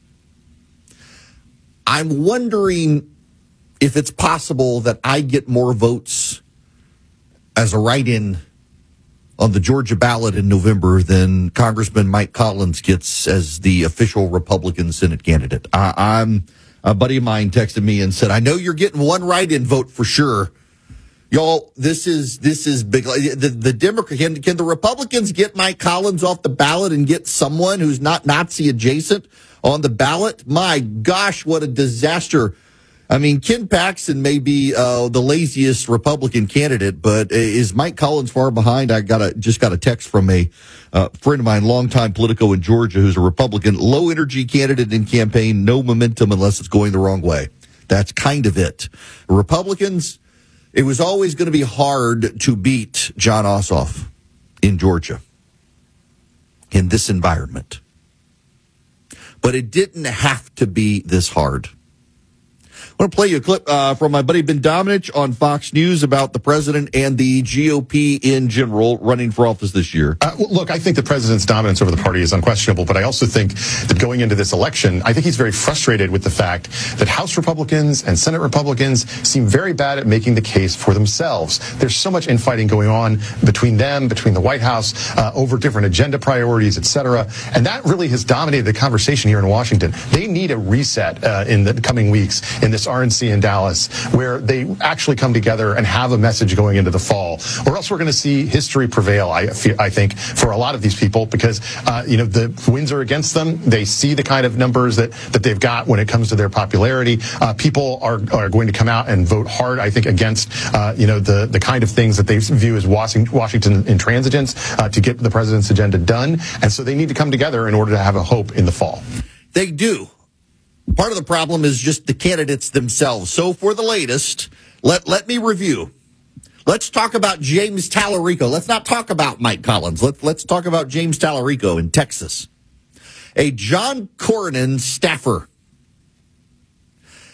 I'm wondering if it's possible that I get more votes as a write-in on the Georgia ballot in November than Congressman Mike Collins gets as the official Republican Senate candidate. I, I'm a buddy of mine texted me and said, I know you're getting one write-in vote for sure. Y'all, this is this is big. The, the Democrat can, can the Republicans get Mike Collins off the ballot and get someone who's not Nazi adjacent on the ballot? My gosh, what a disaster. I mean, Ken Paxton may be uh, the laziest Republican candidate, but is Mike Collins far behind? I got a, just got a text from a uh, friend of mine, longtime Politico in Georgia, who's a Republican, low energy candidate in campaign, no momentum unless it's going the wrong way. That's kind of it. Republicans, it was always going to be hard to beat John Ossoff in Georgia in this environment. But it didn't have to be this hard. I want to play you a clip uh, from my buddy Ben Domenech on Fox News about the president and the G O P in general running for office this year. Uh, well, look, I think the president's dominance over the party is unquestionable, but I also think that going into this election, I think he's very frustrated with the fact that House Republicans and Senate Republicans seem very bad at making the case for themselves. There's so much infighting going on between them, between the White House, uh, over different agenda priorities, et cetera. And that really has dominated the conversation here in Washington. They need a reset uh, in the coming weeks in this R N C in Dallas, where they actually come together and have a message going into the fall, or else we're going to see history prevail, I, feel, I think, for a lot of these people, because, uh, you know, the winds are against them. They see the kind of numbers that, that they've got when it comes to their popularity. Uh, people are, are going to come out and vote hard, I think, against, uh, you know, the, the kind of things that they view as Washington, Washington intransigence uh, to get the president's agenda done. And so they need to come together in order to have a hope in the fall. They do. Part of the problem is just the candidates themselves. So for the latest, let, let me review. Let's talk about James Tallarico. Let's not talk about Mike Collins. Let, let's talk about James Tallarico in Texas. A John Cornyn staffer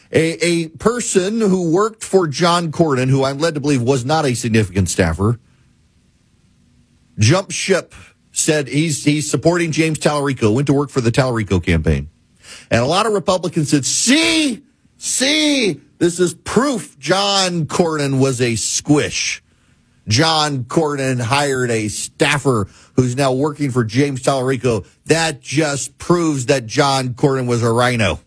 A, a person who worked for John Cornyn, who I'm led to believe was not a significant staffer, jumped ship, said he's he's supporting James Tallarico, went to work for the Tallarico campaign. And a lot of Republicans said, see, see, this is proof John Cornyn was a squish. John Cornyn hired a staffer who's now working for James Tallarico. That just proves that John Cornyn was a rhino.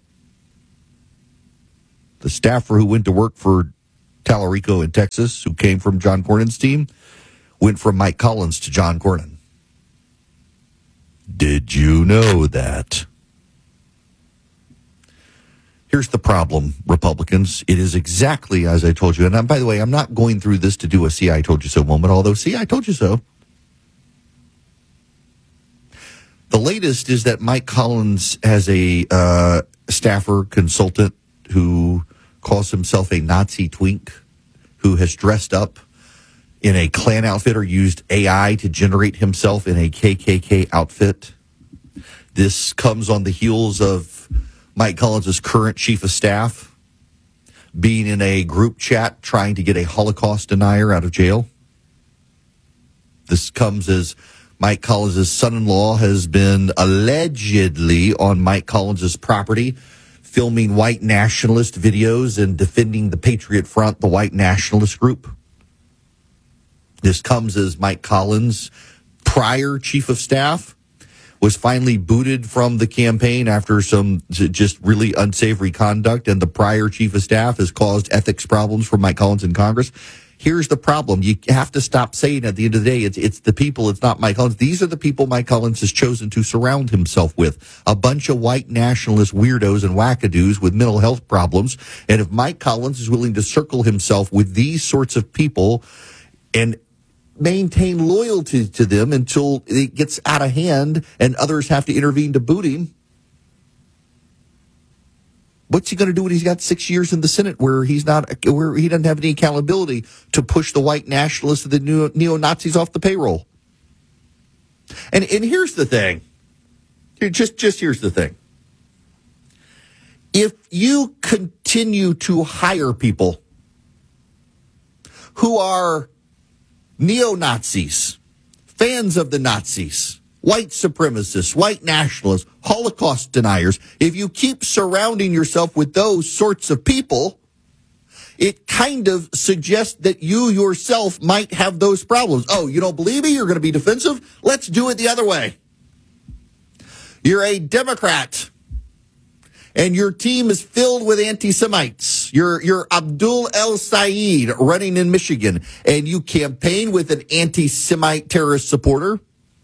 The staffer who went to work for Tallarico in Texas, who came from John Cornyn's team, went from Mike Collins to John Cornyn. Did you know that? Here's the problem, Republicans. It is exactly as I told you. And I'm, by the way, I'm not going through this to do a see, I told you so moment, although see, I told you so. The latest is that Mike Collins has a uh, staffer consultant who calls himself a Nazi twink, who has dressed up in a Klan outfit or used A I to generate himself in a K K K outfit. This comes on the heels of Mike Collins' current chief of staff being in a group chat trying to get a Holocaust denier out of jail. This comes as Mike Collins' son-in-law has been allegedly on Mike Collins' property filming white nationalist videos and defending the Patriot Front, the white nationalist group. This comes as Mike Collins, prior chief of staff, was finally booted from the campaign after some just really unsavory conduct, and the prior chief of staff has caused ethics problems for Mike Collins in Congress. Here's the problem. You have to stop saying at the end of the day, it's it's the people, it's not Mike Collins. These are the people Mike Collins has chosen to surround himself with. A bunch of white nationalist weirdos and wackadoos with mental health problems. And if Mike Collins is willing to circle himself with these sorts of people and maintain loyalty to them until it gets out of hand and others have to intervene to boot him, what's he going to do when he's got six years in the Senate where he's not, where he doesn't have any accountability to push the white nationalists and the neo-Nazis off the payroll? And and here's the thing. Just, just here's the thing. If you continue to hire people who are neo-Nazis, fans of the Nazis, white supremacists, white nationalists, Holocaust deniers, if you keep surrounding yourself with those sorts of people, it kind of suggests that you yourself might have those problems. Oh, you don't believe me? You're going to be defensive? Let's do it the other way. You're a Democrat, and your team is filled with anti-Semites. You're, you're Abdul El-Sayed running in Michigan, and you campaign with an anti-Semite terrorist supporter.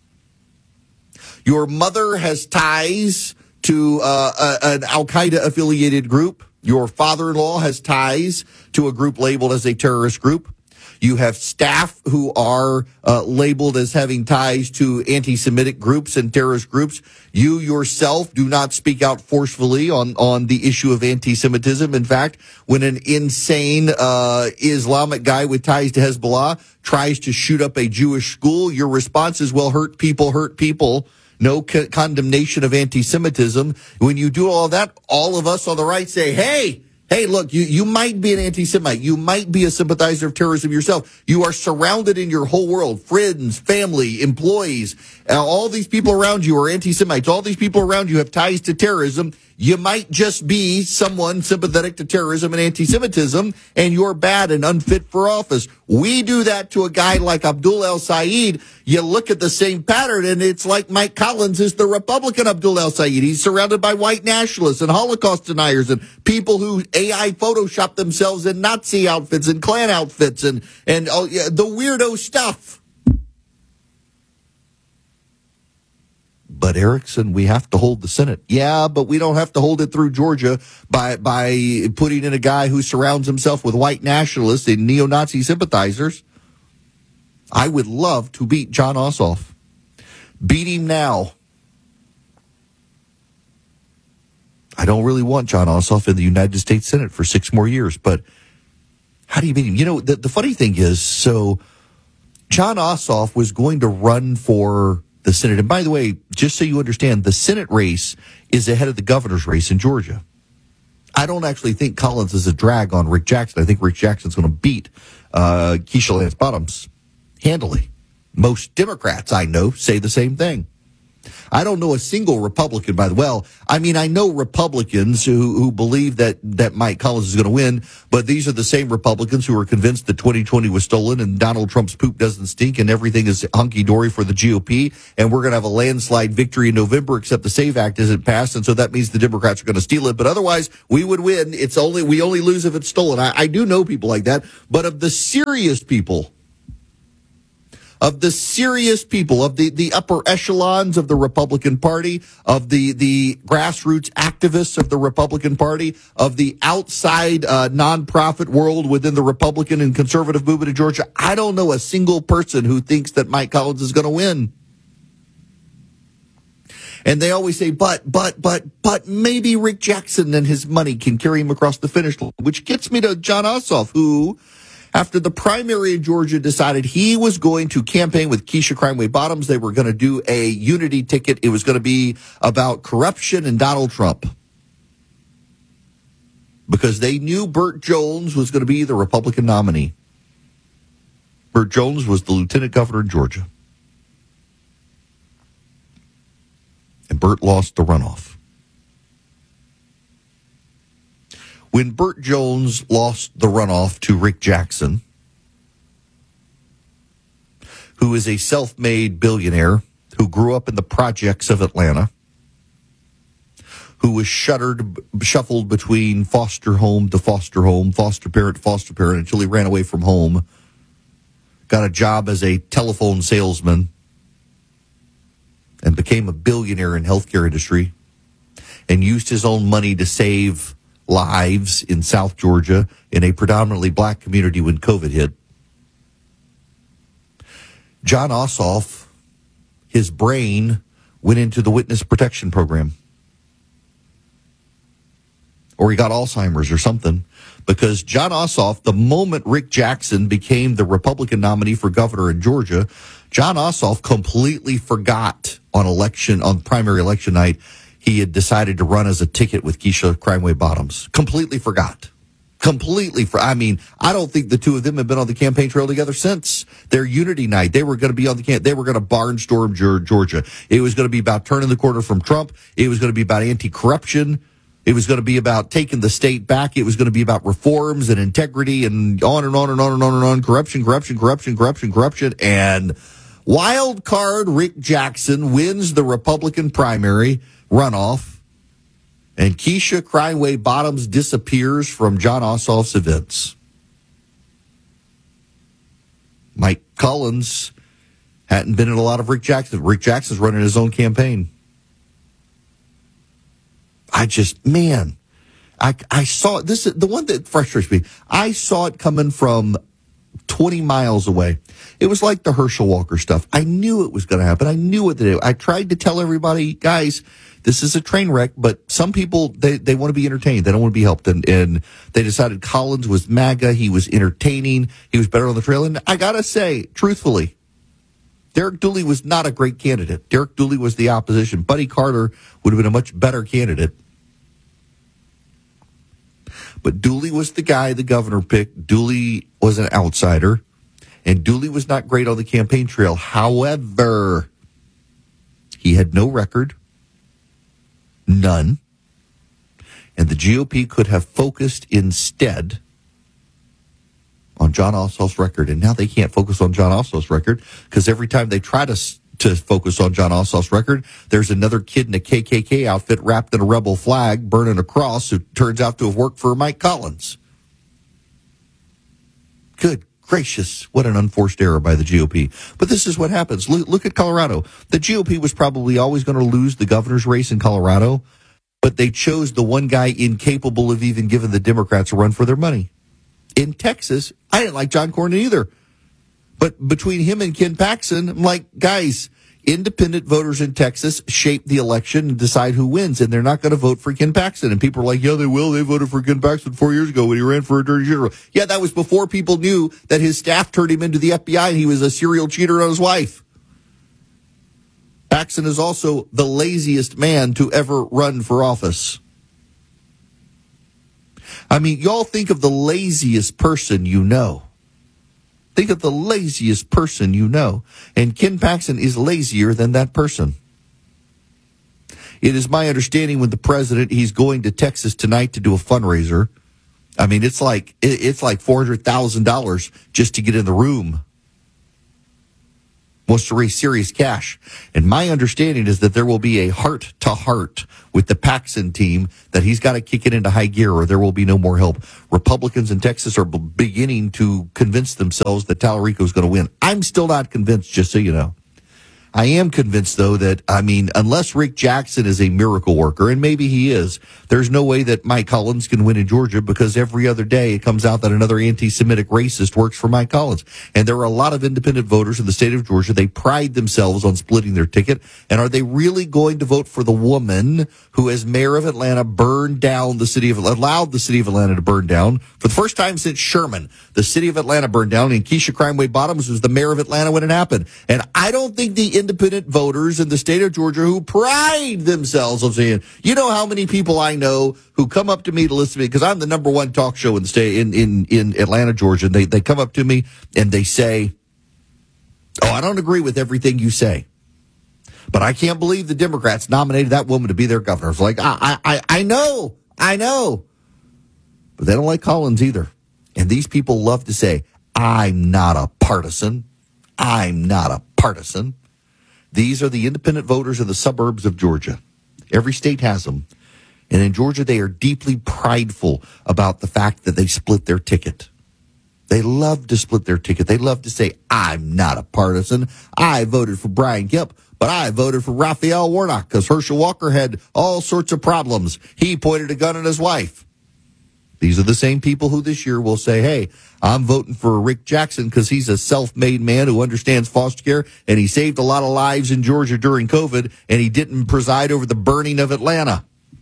Your mother has ties to uh, a, an Al-Qaeda affiliated group. Your father-in-law has ties to a group labeled as a terrorist group. You have staff who are uh, labeled as having ties to anti-Semitic groups and terrorist groups. You yourself do not speak out forcefully on, on the issue of anti-Semitism. In fact, when an insane uh, Islamic guy with ties to Hezbollah tries to shoot up a Jewish school, your response is, well, hurt people, hurt people. No co- condemnation of anti-Semitism. When you do all that, all of us on the right say, hey, hey, look, you, you might be an anti-Semite. You might be a sympathizer of terrorism yourself. You are surrounded in your whole world, friends, family, employees. Uh, all these people around you are anti-Semites. All these people around you have ties to terrorism. You might just be someone sympathetic to terrorism and anti-Semitism, and you're bad and unfit for office. We do that to a guy like Abdul El-Sayed. You look at the same pattern, and it's like Mike Collins is the Republican Abdul El-Sayed. He's surrounded by white nationalists and Holocaust deniers and people who A I Photoshop themselves in Nazi outfits and Klan outfits and, and oh, yeah, the weirdo stuff. But Erickson, we have to hold the Senate. Yeah, but we don't have to hold it through Georgia by by putting in a guy who surrounds himself with white nationalists and neo-Nazi sympathizers. I would love to beat Jon Ossoff. Beat him now. I don't really want Jon Ossoff in the United States Senate for six more years, but how do you beat him? You know, the, the funny thing is, so Jon Ossoff was going to run for the Senate. And by the way, just so you understand, the Senate race is ahead of the governor's race in Georgia. I don't actually think Collins is a drag on Rick Jackson. I think Rick Jackson's going to beat uh, Keisha Lance Bottoms handily. Most Democrats I know say the same thing. I don't know a single Republican, by the way. Well, I mean, I know Republicans who, who believe that, that Mike Collins is going to win, but these are the same Republicans who are convinced that twenty twenty was stolen and Donald Trump's poop doesn't stink and everything is hunky-dory for the G O P, and we're going to have a landslide victory in November, except the SAVE Act isn't passed, and so that means the Democrats are going to steal it, but otherwise, we would win. It's only, we only lose if it's stolen. I, I do know people like that, but of the serious people, Of the serious people, of the, the upper echelons of the Republican Party, of the, the grassroots activists of the Republican Party, of the outside uh, nonprofit world within the Republican and conservative movement in Georgia, I don't know a single person who thinks that Mike Collins is going to win. And they always say, but, but, but, but maybe Rick Jackson and his money can carry him across the finish line, which gets me to Jon Ossoff, who, after the primary in Georgia, decided he was going to campaign with Keisha Crimeway Bottoms. They were going to do a unity ticket. It was going to be about corruption and Donald Trump. Because they knew Burt Jones was going to be the Republican nominee. Burt Jones was the lieutenant governor in Georgia. And Burt lost the runoff. When Burt Jones lost the runoff to Rick Jackson, who is a self-made billionaire who grew up in the projects of Atlanta, who was shuttered, shuffled between foster home to foster home, foster parent to foster parent until he ran away from home, got a job as a telephone salesman, and became a billionaire in healthcare industry, and used his own money to save lives in South Georgia in a predominantly black community when COVID hit. Jon Ossoff, his brain went into the witness protection program. Or he got Alzheimer's or something. Because Jon Ossoff, the moment Rick Jackson became the Republican nominee for governor in Georgia, Jon Ossoff completely forgot on election, on primary election night, he had decided to run as a ticket with Keisha Crimeway Bottoms. Completely forgot. Completely for. I mean, I don't think the two of them have been on the campaign trail together since their unity night. They were going to be on the camp. They were going to barnstorm Georgia. It was going to be about turning the corner from Trump. It was going to be about anti-corruption. It was going to be about taking the state back. It was going to be about reforms and integrity and on and on and on and on and on. Corruption, corruption, corruption, corruption, corruption. And wild card Rick Jackson wins the Republican primary runoff, and Keisha Crimeway Bottoms disappears from Jon Ossoff's events. Mike Collins hadn't been in a lot of Rick Jackson. Rick Jackson's running his own campaign. I just, man, I I saw this. The one that frustrates me, I saw it coming from twenty miles away. It was like the Herschel Walker stuff. I knew it was going to happen. I knew it. I tried to tell everybody, guys, this is a train wreck, but some people, they, they want to be entertained. They don't want to be helped. And, and they decided Collins was MAGA. He was entertaining. He was better on the trail. And I got to say, truthfully, Derek Dooley was not a great candidate. Derek Dooley was the opposition. Buddy Carter would have been a much better candidate. But Dooley was the guy the governor picked. Dooley was an outsider. And Dooley was not great on the campaign trail. However, he had no record. None. And the G O P could have focused instead on Jon Ossoff's record. And now they can't focus on Jon Ossoff's record because every time they try to to focus on Jon Ossoff's record, there's another kid in a K K K outfit wrapped in a rebel flag, burning a cross, who turns out to have worked for Mike Collins. Good gracious, what an unforced error by the G O P. But this is what happens. Look, look at Colorado. The G O P was probably always going to lose the governor's race in Colorado, but they chose the one guy incapable of even giving the Democrats a run for their money. In Texas, I didn't like John Cornyn either. But between him and Ken Paxton, I'm like, guys, independent voters in Texas shape the election and decide who wins, and they're not going to vote for Ken Paxton. And people are like, yeah, they will. They voted for Ken Paxton four years ago when he ran for a dirty general. Yeah, that was before people knew that his staff turned him into the F B I and he was a serial cheater on his wife. Paxton is also the laziest man to ever run for office. I mean, y'all think of the laziest person you know. Think of the laziest person you know. And Ken Paxton is lazier than that person. It is my understanding when the president, he's going to Texas tonight to do a fundraiser. I mean, it's like it's like four hundred thousand dollars just to get in the room. Wants to raise serious cash. And my understanding is that there will be a heart-to-heart with the Paxton team that he's got to kick it into high gear or there will be no more help. Republicans in Texas are beginning to convince themselves that Tallarico is going to win. I'm still not convinced, just so you know. I am convinced, though, that, I mean, unless Rick Jackson is a miracle worker, and maybe he is, there's no way that Mike Collins can win in Georgia because every other day it comes out that another anti-Semitic racist works for Mike Collins. And there are a lot of independent voters in the state of Georgia. They pride themselves on splitting their ticket. And are they really going to vote for the woman who, as mayor of Atlanta, burned down the city of, allowed the city of Atlanta to burn down? For the first time since Sherman, the city of Atlanta burned down, and Keisha Crimeway Bottoms was the mayor of Atlanta when it happened. And I don't think the independent voters in the state of Georgia who pride themselves on saying, you know how many people I know who come up to me to listen to me, because I'm the number one talk show in the state, in, in, in Atlanta, Georgia, and they, they come up to me and they say, oh, I don't agree with everything you say, but I can't believe the Democrats nominated that woman to be their governor. It's like, I, I, I know, I know, but they don't like Collins either. And these people love to say, I'm not a partisan. I'm not a partisan. These are the independent voters in the suburbs of Georgia. Every state has them. And in Georgia, they are deeply prideful about the fact that they split their ticket. They love to split their ticket. They love to say, I'm not a partisan. I voted for Brian Kemp, but I voted for Raphael Warnock because Herschel Walker had all sorts of problems. He pointed a gun at his wife. These are the same people who this year will say, hey, I'm voting for Rick Jackson because he's a self-made man who understands foster care, and he saved a lot of lives in Georgia during COVID, and he didn't preside over the burning of Atlanta.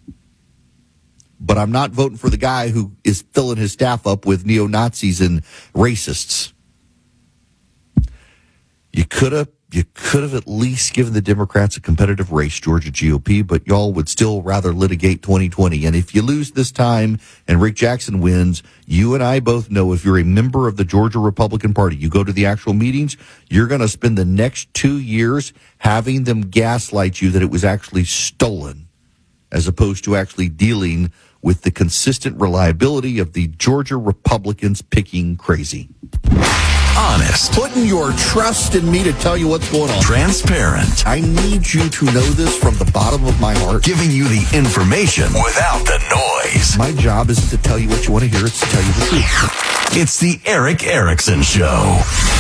But I'm not voting for the guy who is filling his staff up with neo-Nazis and racists. You could have You could have at least given the Democrats a competitive race, Georgia G O P, but y'all would still rather litigate twenty twenty. And if you lose this time and Rick Jackson wins, you and I both know if you're a member of the Georgia Republican Party, you go to the actual meetings, you're going to spend the next two years having them gaslight you that it was actually stolen, as opposed to actually dealing with the consistent reliability of the Georgia Republicans picking crazy. Honest. Putting your trust in me to tell you what's going on. Transparent. I need you to know this from the bottom of my heart. Giving you the information without the noise. My job isn't to tell you what you want to hear, it's to tell you the truth. It's the Eric Erickson Show.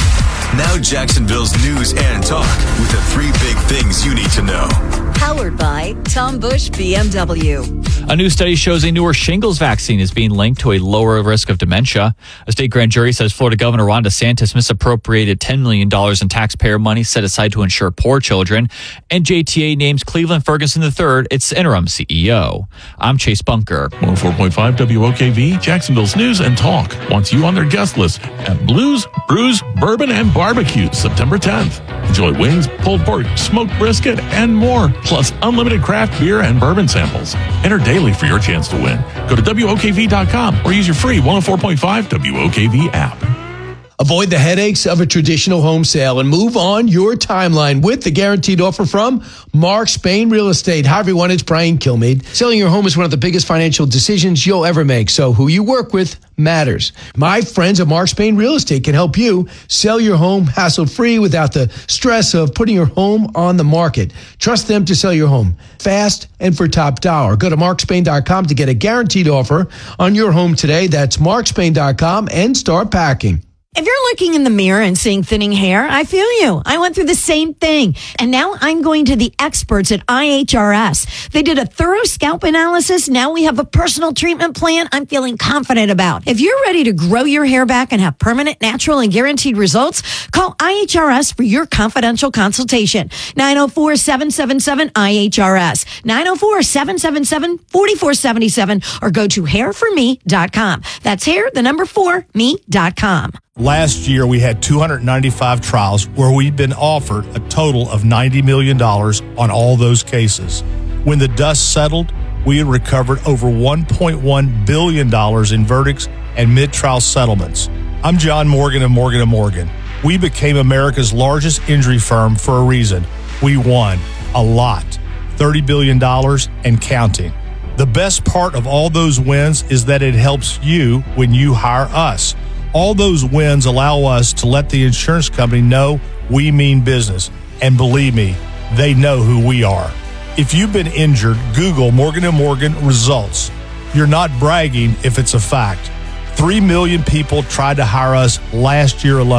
Now Jacksonville's news and talk with the three big things you need to know. Powered by Tom Bush B M W. A new study shows a newer shingles vaccine is being linked to a lower risk of dementia. A state grand jury says Florida Governor Ron DeSantis misappropriated ten million dollars in taxpayer money set aside to insure poor children. And J T A names Cleveland Ferguson the third its interim C E O. I'm Chase Bunker. one oh four point five W O K V, Jacksonville's news and talk, wants you on their guest list at Blues, Brews, Bourbon, and Barbecue September tenth. Enjoy wings, pulled pork, smoked brisket, and more, plus unlimited craft beer and bourbon samples. Enter daily for your chance to win. Go to W O K V dot com or use your free one oh four point five W O K V app. Avoid the headaches of a traditional home sale and move on your timeline with the guaranteed offer from Mark Spain Real Estate. Hi, everyone. It's Brian Kilmeade. Selling your home is one of the biggest financial decisions you'll ever make, so who you work with matters. My friends at Mark Spain Real Estate can help you sell your home hassle-free without the stress of putting your home on the market. Trust them to sell your home fast and for top dollar. Go to mark spain dot com to get a guaranteed offer on your home today. That's mark spain dot com and start packing. If you're looking in the mirror and seeing thinning hair, I feel you. I went through the same thing. And now I'm going to the experts at I H R S. They did a thorough scalp analysis. Now we have a personal treatment plan I'm feeling confident about. If you're ready to grow your hair back and have permanent, natural, and guaranteed results, call I H R S for your confidential consultation. nine oh four, seven seven seven, I H R S. nine oh four, seven seven seven, four four seven seven or go to hair for me dot com. That's hair, the number four, me dot com. Last year, we had two hundred ninety-five trials where we've been offered a total of ninety million dollars on all those cases. When the dust settled, we had recovered over one point one billion dollars in verdicts and mid-trial settlements. I'm John Morgan of Morgan and Morgan. We became America's largest injury firm for a reason. We won a lot, thirty billion dollars and counting. The best part of all those wins is that it helps you when you hire us. All those wins allow us to let the insurance company know we mean business. And believe me, they know who we are. If you've been injured, Google Morgan and Morgan results. You're not bragging if it's a fact. Three million people tried to hire us last year alone.